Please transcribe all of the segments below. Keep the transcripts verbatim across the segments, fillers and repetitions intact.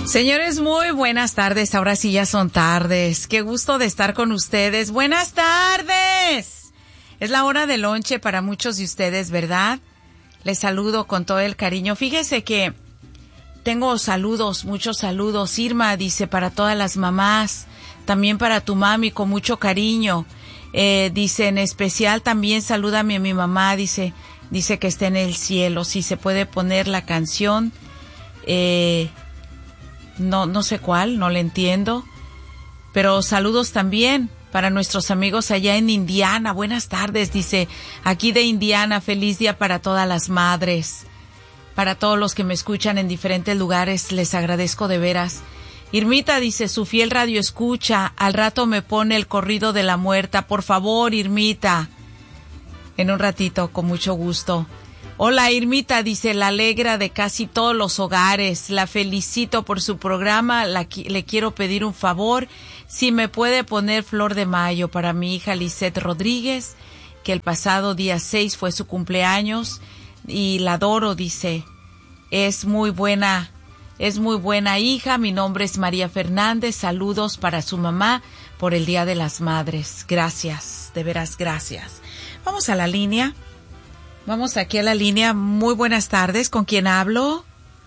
Señores, muy buenas tardes. Ahora sí ya son tardes. Qué gusto de estar con ustedes. Buenas tardes. Es la hora de lonche para muchos de ustedes, ¿verdad? Les saludo con todo el cariño. Fíjese que tengo saludos, muchos saludos. Irma dice para todas las mamás, también para tu mami con mucho cariño. Eh, dice en especial también salúdame a mi mamá, dice, dice que está en el cielo. Si se puede poner la canción, eh... No, no sé cuál, no le entiendo. Pero saludos también para nuestros amigos allá en Indiana. Buenas tardes, dice, aquí de Indiana, feliz día para todas las madres. Para todos los que me escuchan en diferentes lugares, les agradezco de veras. Irmita dice, su fiel radio escucha, al rato me pone el corrido de la muerta. Por favor, Irmita. En un ratito, con mucho gusto. Hola, Irmita, dice, la alegra de casi todos los hogares. La felicito por su programa. La, le quiero pedir un favor. Si me puede poner Flor de Mayo para mi hija Lisette Rodríguez, que el pasado día seis fue su cumpleaños. Y la adoro, dice. Es muy buena, es muy buena hija. Mi nombre es María Fernández. Saludos para su mamá por el Día de las Madres. Gracias, de veras, gracias. Vamos a la línea. Vamos aquí a la línea. Muy buenas tardes. ¿Con quién hablo?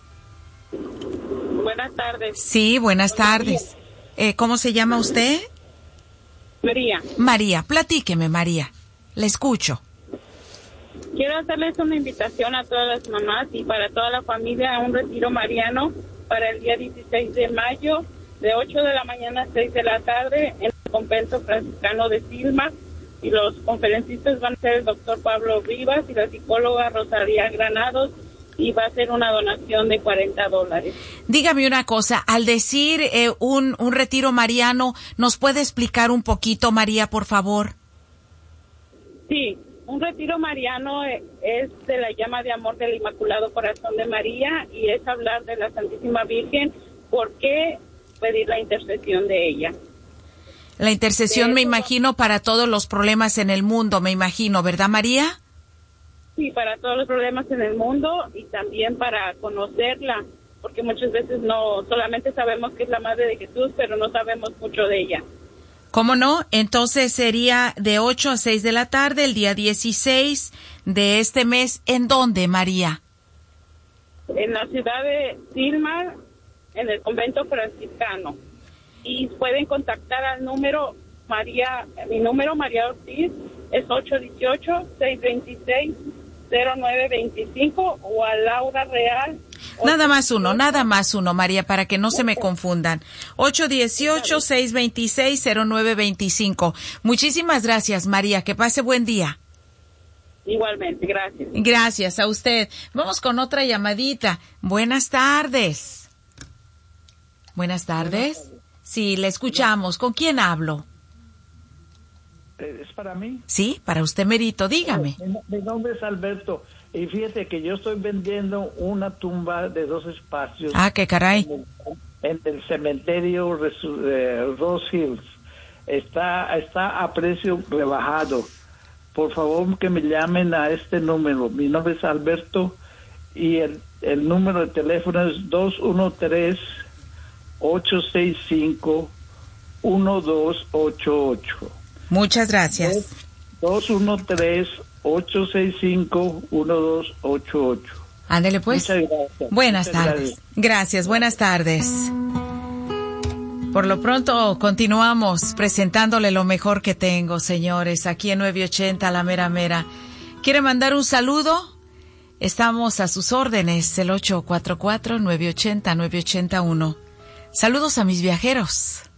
Buenas tardes. Sí, buenas tardes. Eh, ¿Cómo se llama usted? María. María, platíqueme, María. Le escucho. Quiero hacerles una invitación a todas las mamás y para toda la familia a un retiro mariano para el día dieciséis de mayo, de ocho de la mañana a seis de la tarde, en el convento franciscano de Silma. Y los conferencistas van a ser el doctor Pablo Rivas y la psicóloga Rosalía Granados, y va a ser una donación de cuarenta dólares. Dígame una cosa, al decir eh, un, un retiro mariano, ¿nos puede explicar un poquito, María, por favor? Sí, un retiro mariano es de la llama de amor del Inmaculado Corazón de María y es hablar de la Santísima Virgen. ¿Por qué pedir la intercesión de ella? La intercesión, me imagino, para todos los problemas en el mundo, me imagino, ¿verdad, María? Sí, para todos los problemas en el mundo y también para conocerla, porque muchas veces no solamente sabemos que es la Madre de Jesús, pero no sabemos mucho de ella. ¿Cómo no? Entonces sería de ocho a seis de la tarde, el día dieciséis de este mes. ¿En dónde, María? En la ciudad de Silma, en el convento franciscano. Y pueden contactar al número María, mi número María Ortiz es ocho uno ocho, seis dos seis, cero nueve dos cinco o a Laura Real. Nada más uno, nada más uno, María, para que no se me confundan. ocho uno ocho, seis dos seis, cero nueve dos cinco. Muchísimas gracias, María, que pase buen día. Igualmente, gracias. Gracias a usted. Vamos con otra llamadita. Buenas tardes. Buenas tardes. Sí, le escuchamos. ¿Con quién hablo? ¿Es para mí? Sí, para usted, Merito. Dígame. Mi, mi nombre es Alberto. Y fíjate que yo estoy vendiendo una tumba de dos espacios. Ah, qué caray. En el, en el cementerio de Rose Hills. Está, está a precio rebajado. Por favor, que me llamen a este número. Mi nombre es Alberto y el, el número de teléfono es dos uno tres, ocho seis cinco, uno dos ocho ocho. Muchas gracias. dos uno tres, ocho seis cinco, uno dos ocho ocho. Ándele pues. Muchas gracias. Buenas Muchas tardes. Gracias. gracias, buenas tardes. Por lo pronto continuamos presentándole lo mejor que tengo, señores, aquí en nueve ochenta La Mera Mera. ¿Quiere mandar un saludo? Estamos a sus órdenes, el ocho cuatro cuatro, nueve ocho cero, nueve ocho uno. Saludos a mis viajeros.